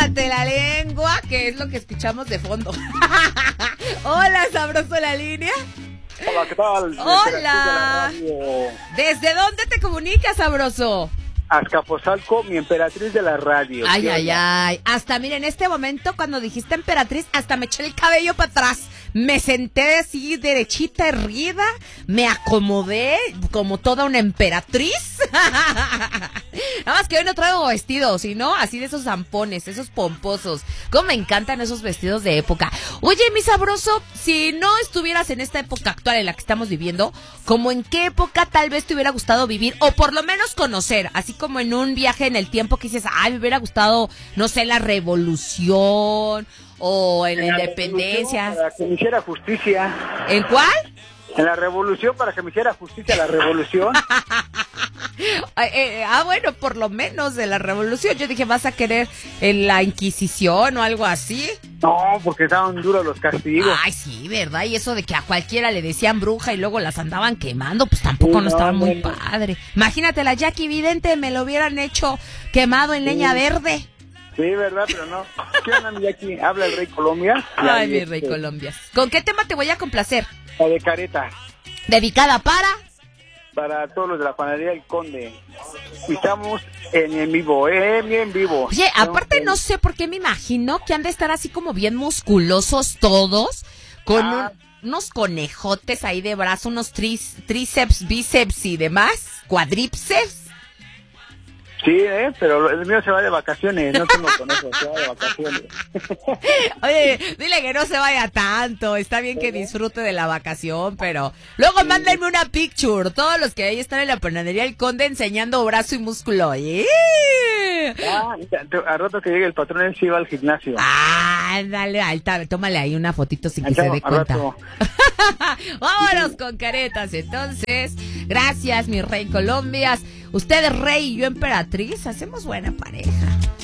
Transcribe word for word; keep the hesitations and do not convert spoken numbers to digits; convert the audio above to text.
Sácate la lengua, que es lo que escuchamos de fondo. Hola, sabroso la línea. Hola, ¿qué tal? Hola. ¿Desde dónde te comunicas, sabroso? Azcapotzalco, mi emperatriz de la radio. Ay, ay, ay. Hasta, mira, en este momento, cuando dijiste emperatriz, hasta me eché el cabello para atrás. Me senté así, derechita, erguida. Me acomodé como toda una emperatriz. Nada más que hoy no traigo vestidos, sino así de esos zampones, esos pomposos. Cómo me encantan esos vestidos de época. Oye, mi sabroso, si no estuvieras en esta época actual en la que estamos viviendo, ¿cómo en qué época tal vez te hubiera gustado vivir? O por lo menos conocer, así como en un viaje en el tiempo que dices, ay, me hubiera gustado, no sé, la revolución o en, en la independencia. Para que me hiciera justicia. ¿En cuál? En la revolución, para que me hiciera justicia la revolución. eh, eh, ah, bueno, por lo menos de la revolución. Yo dije, ¿vas a querer en la Inquisición o algo así? No, porque estaban duros los castigos. Ay, sí, ¿verdad? Y eso de que a cualquiera le decían bruja y luego las andaban quemando, pues tampoco Sí, no, no, estaba muy bueno. padre. Imagínate, la Jackie Vidente me lo hubieran hecho quemado en Sí. leña verde. Sí, ¿verdad? Pero no. ¿Qué onda, mi Jackie? Habla el Rey Colombia. Ay, Y mi este, Rey Colombia. ¿Con qué tema te voy a complacer? La de careta. Dedicada para... Para todos los de la panadería El Conde. Y estamos en, en vivo, eh, en vivo. Oye, aparte no sé por qué me imagino que han de estar así como bien musculosos todos, con Ah. un- unos conejotes ahí de brazo, unos tris- tríceps, bíceps y demás, cuadríceps. Sí, ¿eh? Pero el mío se va de vacaciones, no tengo con eso, se va de vacaciones. Oye, dile que no se vaya tanto, está bien que disfrute de la vacación, pero luego mándenme una picture, todos los que ahí están en la panadería El Conde enseñando brazo y músculo. ¡Yeah! Ah, a rato que llegue el patrón, él sí va al gimnasio. Ah, dale, alta, tómale ahí una fotito sin que Al se cabo, dé al cuenta. rato. Vámonos con caretas, entonces. Gracias, mi Rey Colombias. Usted es rey y yo emperatriz. Hacemos buena pareja.